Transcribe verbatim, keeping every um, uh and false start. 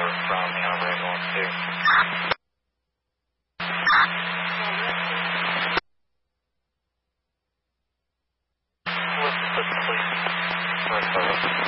from the operator one two. What's the police? Where's the